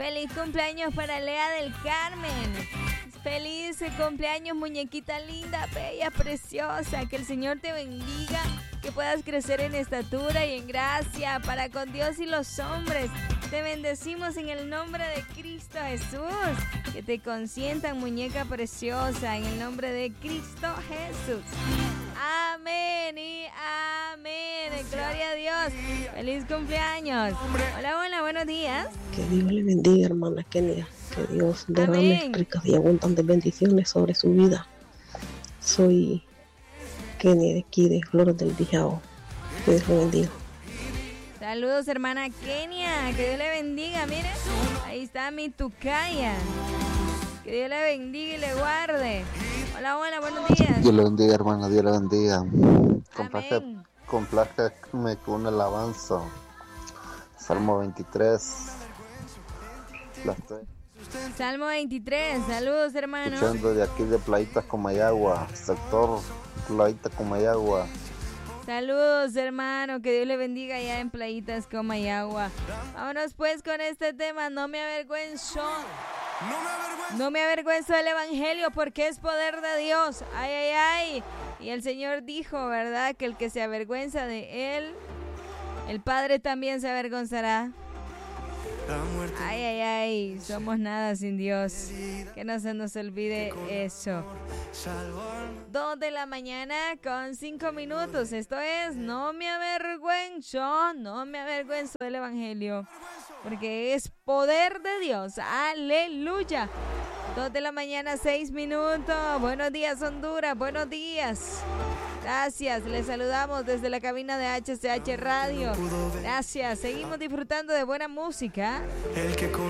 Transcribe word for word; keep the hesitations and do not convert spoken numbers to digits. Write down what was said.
Feliz cumpleaños para Lea del Carmen. Feliz cumpleaños, muñequita linda, bella, preciosa. Que el Señor te bendiga, que puedas crecer en estatura y en gracia para con Dios y los hombres. Te bendecimos en el nombre de Cristo Jesús. Que te consientan, muñeca preciosa, en el nombre de Cristo Jesús. Amén y amén. Gloria a Dios. Feliz cumpleaños. Hola, hola, buenos días. Que Dios le bendiga, hermana Kenia. Que Dios derrame ricas y abundantes bendiciones sobre su vida. Soy Kenia de aquí, de Flores del Bijao. Que Dios le bendiga. Saludos, hermana Kenia. Que Dios le bendiga. Mire, ahí está mi tucaya. Que Dios le bendiga y le guarde. Hola, hola, buenos días. Dios le bendiga, hermana. Dios le bendiga. Compláceme con una alabanza. Salmo veintitrés. La estoy Salmo veintitrés. Saludos, hermano. escuchando de aquí de Playitas Comayagua, sector Playitas Comayagua. Saludos, hermano, que Dios le bendiga allá en Playitas Comayagua. Vámonos pues con este tema, no me avergüenzo. No me avergüenzo. No me avergüenzo del evangelio porque es poder de Dios. Ay, ay, ay. Y el Señor dijo, ¿verdad? Que el que se avergüenza de él, el Padre también se avergonzará. Ay, ay, ay, somos nada sin Dios. Que no se nos olvide eso. Dos de la mañana con cinco minutos. Esto es, no me avergüenzo, no me avergüenzo del evangelio. Porque es poder de Dios. Aleluya. Dos de la mañana, seis minutos. Buenos días, Honduras. Buenos días. Gracias, les saludamos desde la cabina de H C H Radio. Gracias, seguimos disfrutando de buena música.